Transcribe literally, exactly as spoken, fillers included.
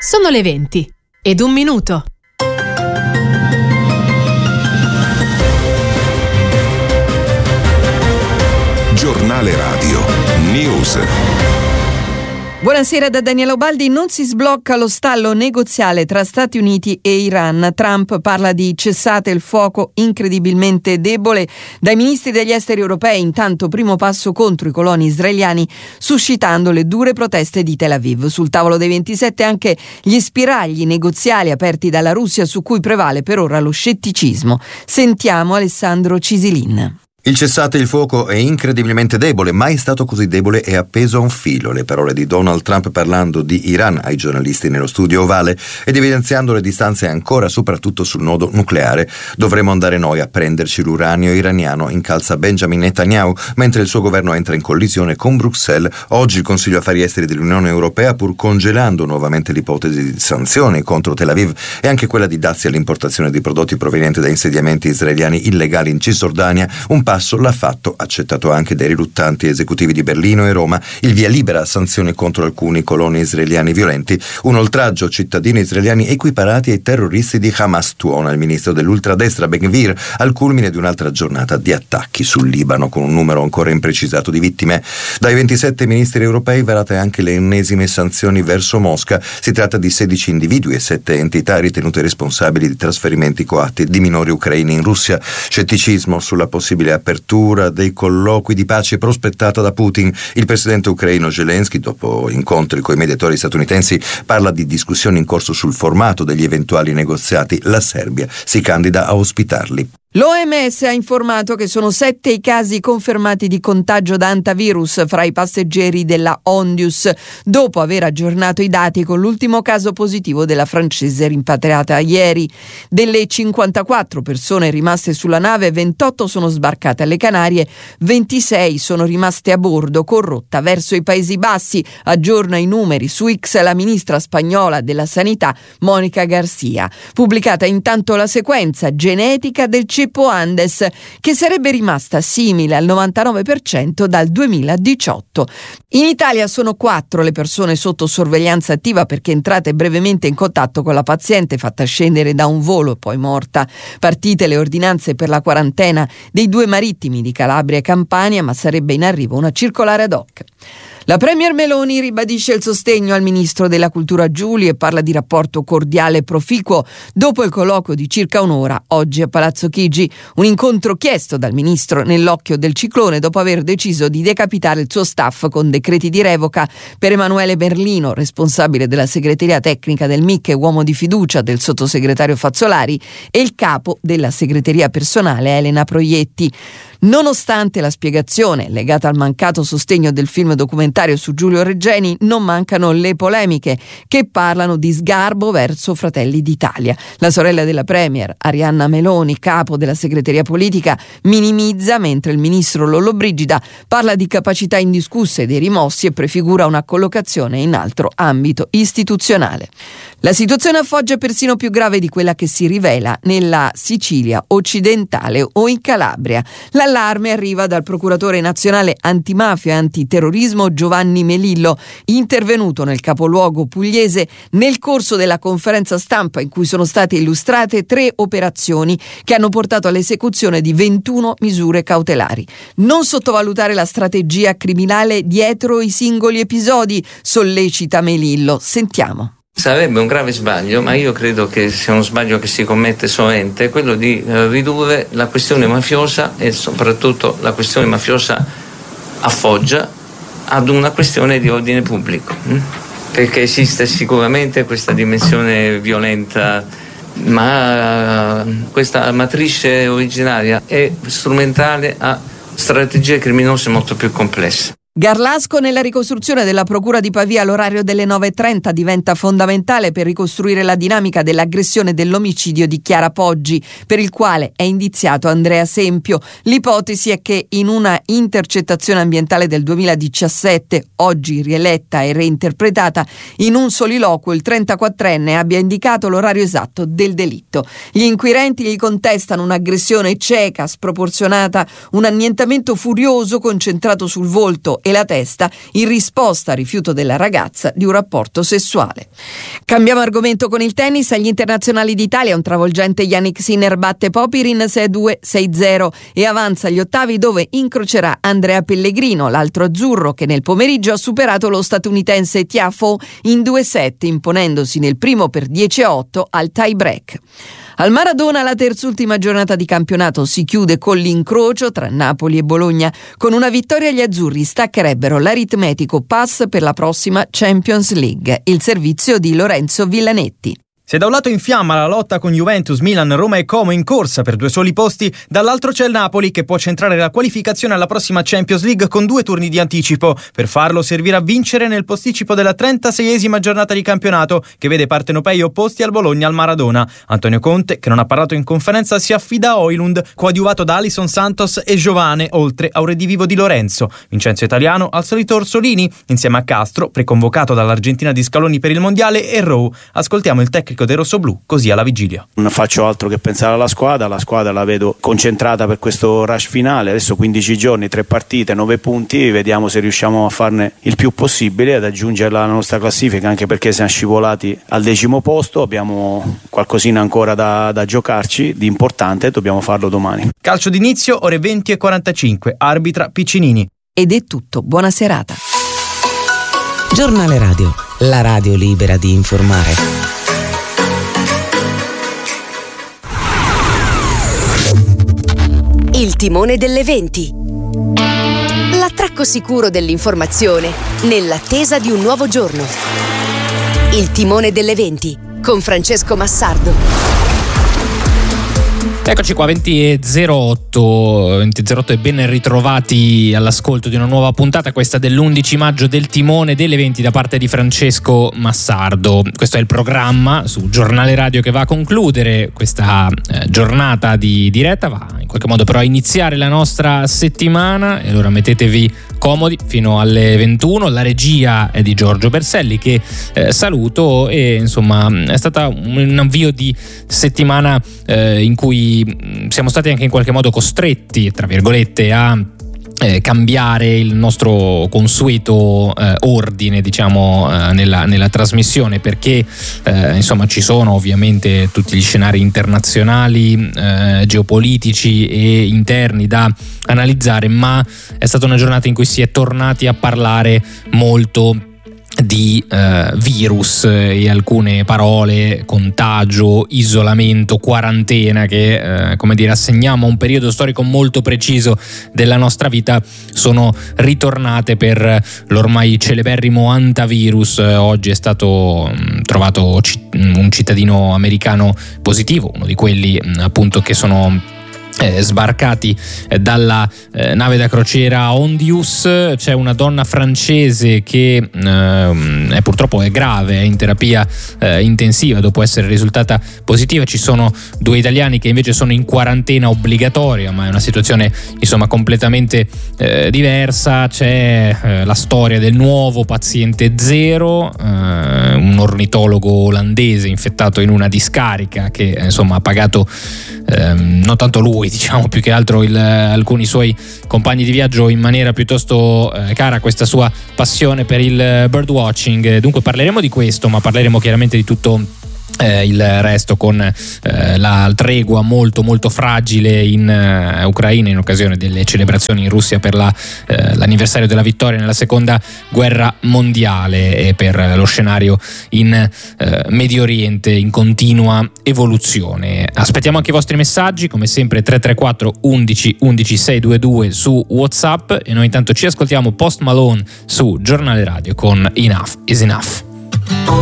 Sono le venti ed un minuto. Giornale Radio News. Buonasera da Daniela Ubaldi. Non si sblocca lo stallo negoziale tra Stati Uniti e Iran. Trump parla di cessate il fuoco incredibilmente debole. Dai ministri degli esteri europei, intanto primo passo contro i coloni israeliani, suscitando le dure proteste di Tel Aviv. Sul tavolo dei ventisette anche gli spiragli negoziali aperti dalla Russia, su cui prevale per ora lo scetticismo. Sentiamo Alessandro Cisilin. Il cessate il fuoco è incredibilmente debole, mai stato così debole e appeso a un filo. Le parole di Donald Trump parlando di Iran ai giornalisti nello studio ovale ed evidenziando le distanze ancora soprattutto sul nodo nucleare. Dovremo andare noi a prenderci l'uranio iraniano, incalza Benjamin Netanyahu, mentre il suo governo entra in collisione con Bruxelles. Oggi il Consiglio Affari Esteri dell'Unione Europea, pur congelando nuovamente l'ipotesi di sanzioni contro Tel Aviv e anche quella di dazi all'importazione di prodotti provenienti da insediamenti israeliani illegali in Cisgiordania, un passo l'ha fatto, accettato anche dai riluttanti esecutivi di Berlino e Roma, il via libera a sanzioni contro alcuni coloni israeliani violenti, un oltraggio cittadini israeliani equiparati ai terroristi di Hamas, tuona il ministro dell'ultradestra Ben Gvir, al culmine di un'altra giornata di attacchi sul Libano con un numero ancora imprecisato di vittime. Dai ventisette ministri europei varate anche le ennesime sanzioni verso Mosca. Si tratta di sedici individui e sette entità ritenute responsabili di trasferimenti coatti di minori ucraini in Russia. Scetticismo sulla possibile apertura dei colloqui di pace prospettata da Putin. Il presidente ucraino Zelensky, dopo incontri con i mediatori statunitensi, parla di discussioni in corso sul formato degli eventuali negoziati. La Serbia si candida a ospitarli. L'O M S ha informato che sono sette i casi confermati di contagio da antivirus fra i passeggeri della Ondius, dopo aver aggiornato i dati con l'ultimo caso positivo della francese rimpatriata ieri. Delle cinquantaquattro persone rimaste sulla nave, ventotto sono sbarcate alle Canarie, ventisei sono rimaste a bordo con rotta verso i Paesi Bassi. Aggiorna i numeri su X la ministra spagnola della Sanità, Mónica García. Pubblicata intanto la sequenza genetica del ceppo Andes, che sarebbe rimasta simile al novantanove per cento dal duemiladiciotto. In Italia sono quattro le persone sotto sorveglianza attiva perché entrate brevemente in contatto con la paziente fatta scendere da un volo e poi morta. Partite le ordinanze per la quarantena dei due marittimi di Calabria e Campania, ma sarebbe in arrivo una circolare ad hoc. La premier Meloni ribadisce il sostegno al ministro della cultura Giuli e parla di rapporto cordiale e proficuo dopo il colloquio di circa un'ora oggi a Palazzo Chigi, un incontro chiesto dal ministro nell'occhio del ciclone dopo aver deciso di decapitare il suo staff con decreti di revoca. Per Emanuele Berlino, responsabile della segreteria tecnica del M I C e uomo di fiducia del sottosegretario Fazzolari, e il capo della segreteria personale Elena Proietti. Nonostante la spiegazione legata al mancato sostegno del film documentario su Giulio Regeni, non mancano le polemiche che parlano di sgarbo verso Fratelli d'Italia. La sorella della premier, Arianna Meloni, capo della segreteria politica, minimizza, mentre il ministro Lollobrigida parla di capacità indiscusse dei rimossi e prefigura una collocazione in altro ambito istituzionale. La situazione a Foggia è persino più grave di quella che si rivela nella Sicilia occidentale o in Calabria. L'allarme arriva dal procuratore nazionale antimafia e antiterrorismo Giovanni Melillo, intervenuto nel capoluogo pugliese nel corso della conferenza stampa in cui sono state illustrate tre operazioni che hanno portato all'esecuzione di ventuno misure cautelari. Non sottovalutare la strategia criminale dietro i singoli episodi, sollecita Melillo. Sentiamo. Sarebbe un grave sbaglio, ma io credo che sia uno sbaglio che si commette sovente, quello di eh, ridurre la questione mafiosa e soprattutto la questione mafiosa a Foggia ad una questione di ordine pubblico, hm? perché esiste sicuramente questa dimensione violenta, ma questa matrice originaria è strumentale a strategie criminose molto più complesse. Garlasco nella ricostruzione della procura di Pavia all'orario delle nove e trenta diventa fondamentale per ricostruire la dinamica dell'aggressione e dell'omicidio di Chiara Poggi, per il quale è indiziato Andrea Sempio. L'ipotesi è che in una intercettazione ambientale del duemiladiciassette, oggi rieletta e reinterpretata, in un soliloquio il trentaquattrenne abbia indicato l'orario esatto del delitto. Gli inquirenti gli contestano un'aggressione cieca, sproporzionata, un annientamento furioso concentrato sul volto e la testa in risposta al rifiuto della ragazza di un rapporto sessuale. Cambiamo argomento con il tennis. Agli internazionali d'Italia un travolgente Jannik Sinner batte Popirin sei a due sei a zero e avanza agli ottavi, dove incrocerà Andrea Pellegrino, l'altro azzurro, che nel pomeriggio ha superato lo statunitense Tiafoe in due set, imponendosi nel primo per dieci a otto al tie break. Al Maradona la terzultima giornata di campionato si chiude con l'incrocio tra Napoli e Bologna. Con una vittoria gli azzurri staccherebbero l'aritmetico pass per la prossima Champions League. Il servizio di Lorenzo Villanetti. Se da un lato infiamma la lotta con Juventus, Milan, Roma e Como in corsa per due soli posti, dall'altro c'è il Napoli che può centrare la qualificazione alla prossima Champions League con due turni di anticipo. Per farlo servirà vincere nel posticipo della trentaseiesima giornata di campionato, che vede partenopei opposti al Bologna al Maradona. Antonio Conte, che non ha parlato in conferenza, si affida a Højlund, coadiuvato da Alisson Santos e Giovane, oltre a un redivivo di Lorenzo. Vincenzo Italiano al solito Orsolini, insieme a Castro, preconvocato dall'Argentina di Scaloni per il Mondiale, e Rowe. Ascoltiamo il tecnico dei rossoblù così alla vigilia. Non faccio altro che pensare alla squadra, la squadra la vedo concentrata per questo rush finale, adesso quindici giorni, tre partite, nove punti, vediamo se riusciamo a farne il più possibile ad aggiungerla alla nostra classifica, anche perché siamo scivolati al decimo posto, abbiamo qualcosina ancora da, da giocarci di importante, dobbiamo farlo domani. Calcio d'inizio ore venti e quarantacinque, arbitra Piccinini. Ed è tutto, buona serata. Giornale Radio, la radio libera di informare. Il timone delle venti. L'attracco sicuro dell'informazione nell'attesa di un nuovo giorno. Il timone delle venti con Francesco Massardo. Eccoci qua, venti e zero otto e ben ritrovati all'ascolto di una nuova puntata, questa dell'undici maggio, del timone delle venti da parte di Francesco Massardo. Questo è il programma su Giornale Radio che va a concludere questa eh, giornata di diretta, va in qualche modo però a iniziare la nostra settimana, e allora mettetevi comodi fino alle ventuno. La regia è di Giorgio Berselli, che eh, saluto, e insomma è stata un avvio di settimana eh, in cui siamo stati anche in qualche modo costretti, tra virgolette, a eh, cambiare il nostro consueto eh, ordine, diciamo, eh, nella, nella trasmissione, perché eh, insomma ci sono ovviamente tutti gli scenari internazionali, eh, geopolitici e interni da analizzare, ma è stata una giornata in cui si è tornati a parlare molto di eh, virus e alcune parole: contagio, isolamento, quarantena, che eh, come dire assegniamo a un periodo storico molto preciso della nostra vita, sono ritornate per l'ormai celeberrimo antivirus. Oggi è stato mh, trovato c- un cittadino americano positivo, uno di quelli mh, appunto che sono Eh, sbarcati eh, dalla eh, nave da crociera Ondius. C'è una donna francese che eh, è purtroppo è grave, è in terapia eh, intensiva dopo essere risultata positiva. Ci sono due italiani che invece sono in quarantena obbligatoria, ma è una situazione insomma completamente eh, diversa. C'è eh, la storia del nuovo paziente zero, eh, un ornitologo olandese infettato in una discarica che eh, insomma ha pagato eh, non tanto lui, diciamo più che altro il, alcuni suoi compagni di viaggio in maniera piuttosto eh, cara, questa sua passione per il birdwatching. Dunque parleremo di questo, ma parleremo chiaramente di tutto Eh, il resto, con eh, la tregua molto molto fragile in eh, Ucraina in occasione delle celebrazioni in Russia per la, eh, l'anniversario della vittoria nella seconda guerra mondiale, e per lo scenario in eh, Medio Oriente in continua evoluzione. Aspettiamo anche i vostri messaggi, come sempre tre tre quattro undici undici seicentoventidue su WhatsApp, e noi intanto ci ascoltiamo Post Malone su Giornale Radio con Enough is Enough.